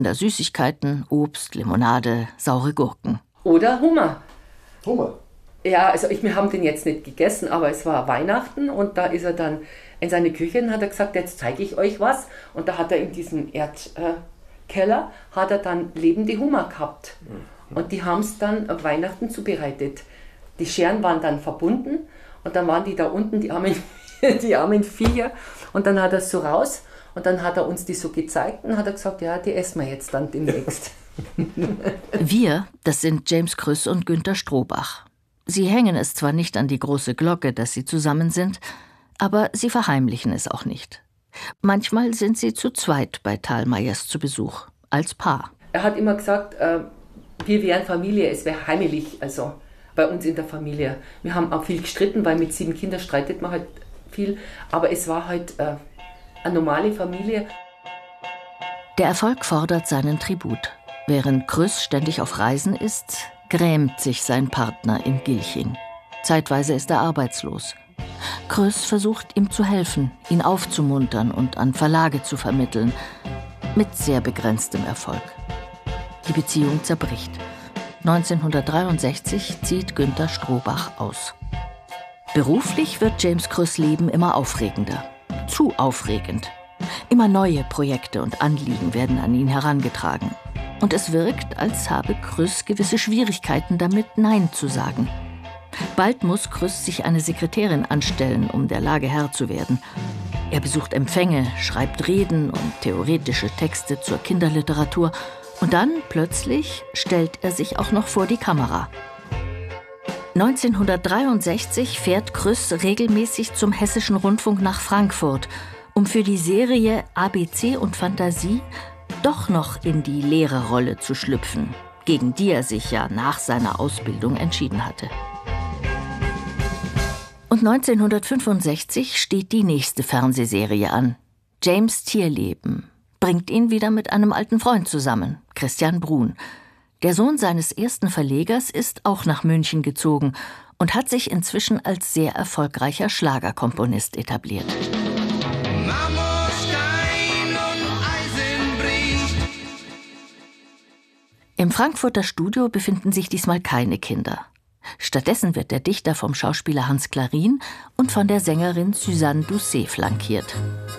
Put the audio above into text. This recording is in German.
Da Süßigkeiten, Obst, Limonade, saure Gurken. Oder Hummer. Hummer? Ja, also wir haben den jetzt nicht gegessen, aber es war Weihnachten und da ist er dann in seine Küche und hat er gesagt, jetzt zeige ich euch was. Und da hat er in diesem Erdkeller, hat er dann lebende Hummer gehabt. Und die haben es dann auf Weihnachten zubereitet. Die Scheren waren dann verbunden und dann waren die da unten, die armen Viecher. Und dann hat er es so raus und dann hat er uns die so gezeigt und hat er gesagt, ja, die essen wir jetzt dann demnächst. Wir, das sind James Krüss und Günter Strohbach. Sie hängen es zwar nicht an die große Glocke, dass sie zusammen sind, aber sie verheimlichen es auch nicht. Manchmal sind sie zu zweit bei Thalmayers zu Besuch, als Paar. Er hat immer gesagt, wir wären Familie, es wäre heimelig, also bei uns in der Familie. Wir haben auch viel gestritten, weil mit 7 Kindern streitet man halt viel, aber es war halt eine normale Familie. Der Erfolg fordert seinen Tribut. Während Krüss ständig auf Reisen ist, grämt sich sein Partner in Gilching. Zeitweise ist er arbeitslos. Krüss versucht, ihm zu helfen, ihn aufzumuntern und an Verlage zu vermitteln. Mit sehr begrenztem Erfolg. Die Beziehung zerbricht. 1963 zieht Günter Strohbach aus. Beruflich wird James Krüss' Leben immer aufregender. Zu aufregend. Immer neue Projekte und Anliegen werden an ihn herangetragen. Und es wirkt, als habe Krüss gewisse Schwierigkeiten damit, Nein zu sagen. Bald muss Krüss sich eine Sekretärin anstellen, um der Lage Herr zu werden. Er besucht Empfänge, schreibt Reden und theoretische Texte zur Kinderliteratur. Und dann, plötzlich, stellt er sich auch noch vor die Kamera. 1963 fährt Krüss regelmäßig zum Hessischen Rundfunk nach Frankfurt, um für die Serie ABC und Fantasie doch noch in die Lehrerrolle zu schlüpfen, gegen die er sich ja nach seiner Ausbildung entschieden hatte. Und 1965 steht die nächste Fernsehserie an. James' Tierleben bringt ihn wieder mit einem alten Freund zusammen, Christian Bruhn. Der Sohn seines ersten Verlegers ist auch nach München gezogen und hat sich inzwischen als sehr erfolgreicher Schlagerkomponist etabliert. Im Frankfurter Studio befinden sich diesmal keine Kinder. Stattdessen wird der Dichter vom Schauspieler Hans Clarin und von der Sängerin Suzanne Doucet flankiert.